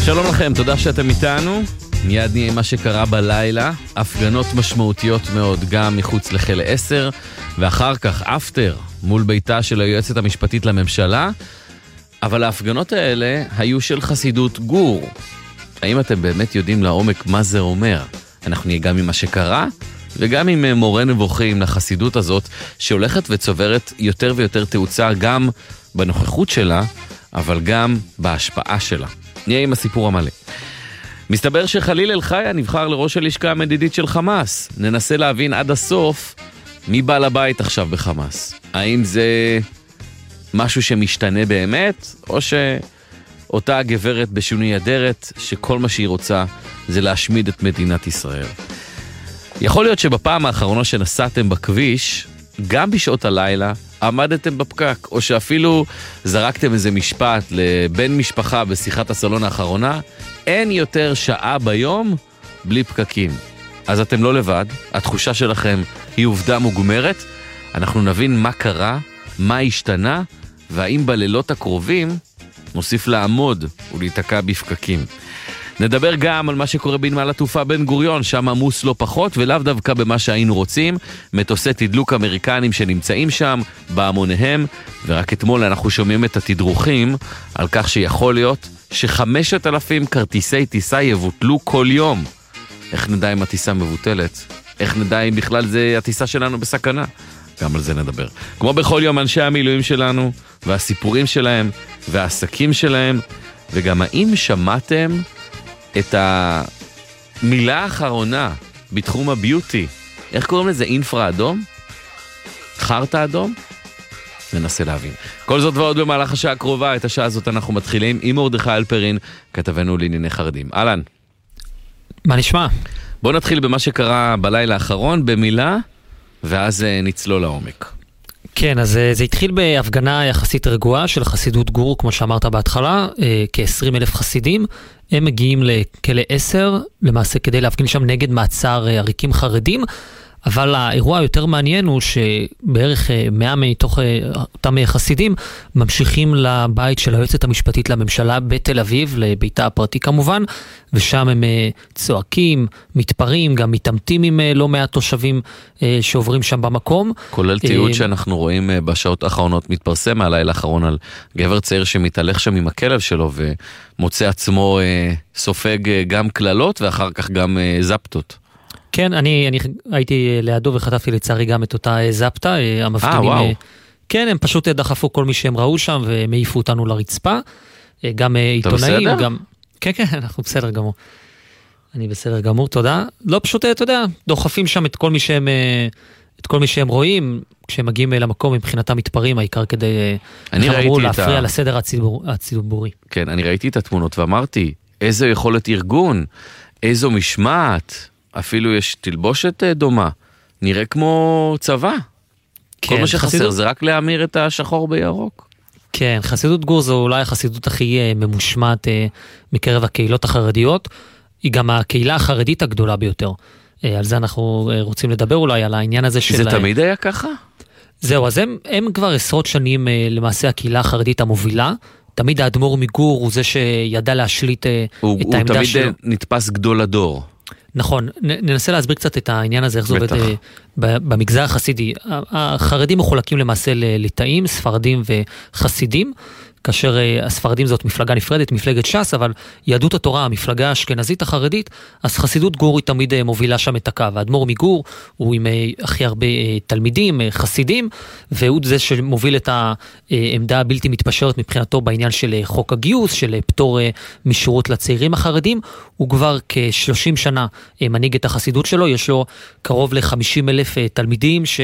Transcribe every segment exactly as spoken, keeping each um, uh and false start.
שלום לכם, תודה שאתם איתנו. מיד נהיה מה שקרה בלילה, הפגנות משמעותיות מאוד גם מחוץ לחיל עשר, ואחר כך אפטר מול ביתה של היועצת המשפטית לממשלה. אבל ההפגנות האלה היו של חסידות גור. האם אתם באמת יודעים לעומק מה זה אומר? אנחנו נהיה גם עם מה שקרה וגם עם מורה נבוכים לחסידות הזאת, שהולכת וצוברת יותר ויותר תאוצה גם בנוכחות שלה, אבל גם בהשפעה שלה. נהיה עם הסיפור המלא. מסתבר שחליל אל-חיה נבחר לראש הלשכה המדידית של חמאס. ננסה להבין עד הסוף מי בא לבית עכשיו בחמאס. האם זה משהו שמשתנה באמת, או שאותה הגברת בשינוי אדרת, שכל מה שהיא רוצה זה להשמיד את מדינת ישראל. יכול להיות שבפעם האחרונה שנסעתם בכביש, גם בשעות הלילה, עמדתם בפקק, או שאפילו זרקתם איזה משפט לבן משפחה בשיחת הסלון האחרונה, אין יותר שעה ביום בלי פקקים. אז אתם לא לבד, התחושה שלכם היא עובדה מוגמרת. אנחנו נבין מה קרה, מה השתנה, והאם בלילות הקרובים נוסיף לעמוד ולהתעקע בפקקים. נדבר גם על מה שקורה בנמל התעופה בן גוריון, שם עמוס לא פחות ולאו דווקא במה שהיינו רוצים, מטוסי תדלוק אמריקנים שנמצאים שם בהמוניהם, ורק אתמול אנחנו שומעים את התדרוכים על כך שיכול להיות שחמשת אלפים כרטיסי טיסה יבוטלו כל יום. איך נדע אם הטיסה מבוטלת? איך נדע אם בכלל זה הטיסה שלנו בסכנה? גם על זה נדבר. כמו בכל יום, אנשי המילואים שלנו והסיפורים שלהם והעסקים שלהם, וגם האם שמעתם את המילה האחרונה בתחום הביוטי? איך קוראים לזה? אינפרה אדום? חרטה אדום? ננסה להבין. כל זאת ועוד במהלך השעה הקרובה. את השעה הזאת אנחנו מתחילים עם מרדכי אלפרין, כתבנו לענייני חרדים. אהלן. מה נשמע? בוא נתחיל במה שקרה בלילה האחרון במילה, ואז נצלול לעומק. כן, אז זה התחיל בהפגנה יחסית רגועה של חסידות גור, כמו שאמרת בהתחלה, כ-עשרים אלף חסידים. הם מגיעים לכלא עשר, למעשה כדי להפגין שם נגד מעצר עריקים חרדים, אבל האירוע היותר מעניין הוא שבערך מאה מתוך אותם חסידים ממשיכים לבית של היועצת המשפטית לממשלה בתל אביב, לביתה הפרטי כמובן, ושם הם צועקים, מתפרים, גם מתעמתים עם לא מעט תושבים שעוברים שם במקום. כולל תיעוד שאנחנו רואים בשעות האחרונות מתפרסם מהלילה האחרון על גבר צעיר שמתהלך שם עם הכלב שלו ומוצא עצמו סופג גם כללות ואחר כך גם זפטות. כן, אני, אני הייתי לידו וחטפתי לצערי גם את אותה זפטה, המפגינים. אה, וואו. כן, הם פשוט דחפו כל מי שהם ראו שם והם העיפו אותנו לרצפה. גם עיתונאים, גם... כן, כן, אנחנו בסדר גמור. אני בסדר גמור, תודה. לא פשוט, אתה יודע, דוחפים שם את כל מי שהם, את כל מי שהם רואים, כשהם מגיעים למקום מבחינתם מתפרים, העיקר כדי להפריע ה... לסדר הציבור, הציבורי. כן, אני ראיתי את התמונות ואמרתי, איזו יכולת ארגון, איזו משמעת, אפילו יש תלבושת דומה, נראה כמו צבא. כן, כל מה שחסר חסידות... זה רק להמיר את השחור בירוק. כן, חסידות גור זו אולי החסידות הכי ממושמעת מקרב הקהילות החרדיות, היא גם הקהילה החרדית הגדולה ביותר. על זה אנחנו רוצים לדבר אולי, על העניין הזה של... זה תמיד היה ככה? זהו, אז הם, הם כבר עשרות שנים למעשה הקהילה החרדית המובילה, תמיד האדמו"ר מגור הוא זה שידע להשליט הוא, את הוא העמדה שלו. הוא תמיד נתפס גדול הדור. נכון, ננסה להסביר קצת את העניין הזה, איך זה עובד במגזר החסידי. החרדים מחולקים למעשה לליטאים, ספרדים וחסידים, כאשר הספרדים זאת מפלגה נפרדת, מפלגת ש"ס, אבל יהדות התורה, המפלגה האשכנזית החרדית, אז חסידות גור היא תמיד מובילה שם את הקו. האדמו"ר מגור הוא עם הכי הרבה תלמידים, חסידים, והוא זה שמוביל את העמדה הבלתי מתפשרת מבחינתו בעניין של חוק הגיוס, של פטור משירות לצעירים החרדים. הוא כבר כ-שלושים שנה מנהיג את החסידות שלו, יש לו קרוב ל-חמישים אלף תלמידים ש...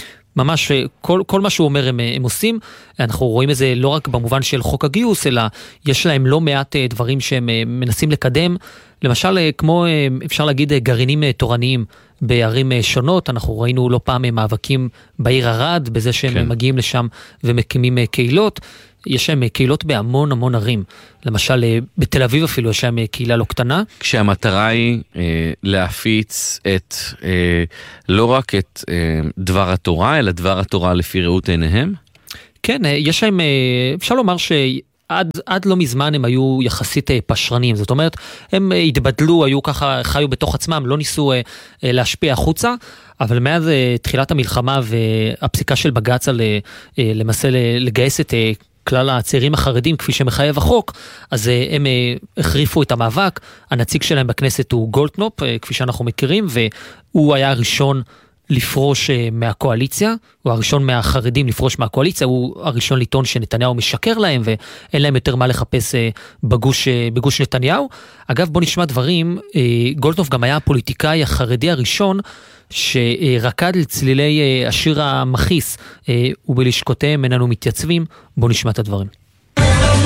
ממש כל, כל מה שהוא אומר הם, הם עושים. אנחנו רואים את זה לא רק במובן של חוק הגיוס, אלא יש להם לא מעט דברים שהם מנסים לקדם, למשל כמו אפשר להגיד גרעינים תורניים בערים שונות. אנחנו ראינו לא פעם מאבקים בעיר ערד, בזה שהם כן. מגיעים לשם ומקימים קהילות. יש להם קהילות בהמון המון ערים, למשל בתל אביב אפילו יש להם קהילה לא קטנה. כשהמטרה היא אה, להפיץ את, אה, לא רק את אה, דבר התורה, אלא דבר התורה לפי ראות עיניהם? כן, יש להם, אפשר לומר ש... עד, עד לא מזמן הם היו יחסית פשרנים, זאת אומרת, הם התבדלו, היו ככה, חיו בתוך עצמם, לא ניסו להשפיע החוצה, אבל מאז תחילת המלחמה והפסיקה של בג"ץ על למעשה לגייס את כלל הצעירים החרדים כפי שמחייב החוק, אז הם החריפו את המאבק, הנציג שלהם בכנסת הוא גולדקנופ, כפי שאנחנו מכירים, והוא היה הראשון לפרוש מהקואליציה, הוא הראשון מהחרדים לפרוש מהקואליציה, הוא הראשון לטעון שנתניהו משקר להם, ואין להם יותר מה לחפש בגוש, בגוש נתניהו. אגב, בוא נשמע דברים, גולדקנופ גם היה הפוליטיקאי החרדי הראשון, שרקד לצלילי השיר המכיס, ובלשכותיהם איננו מתייצבים. בוא נשמע את הדברים.